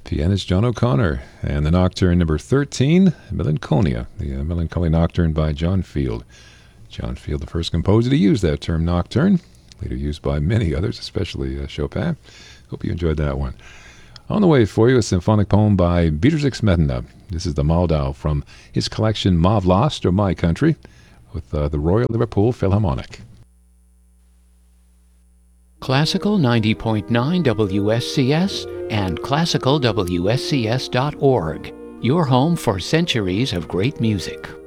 Pianist John O'Connor, and the Nocturne number 13, Melancholia, the Melancholy Nocturne by John Field. John Field, the first composer to use that term nocturne, later used by many others, especially Chopin. Hope you enjoyed that one. On the way for you, a symphonic poem by Bedřich Smetana. This is the Moldau from his collection Má Vlast, or My Country, with the Royal Liverpool Philharmonic. Classical 90.9 WSCS and classicalwscs.org, your home for centuries of great music.